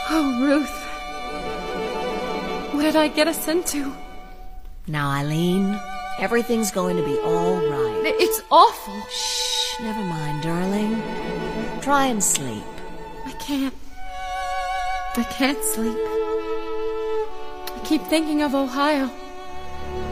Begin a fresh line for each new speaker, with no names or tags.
Oh, Ruth. What did I get us into?
Now, Eileen, everything's going to be all right.
It's awful.
Shh, never mind, darling. Try and sleep.
I can't sleep. I keep thinking of Ohio.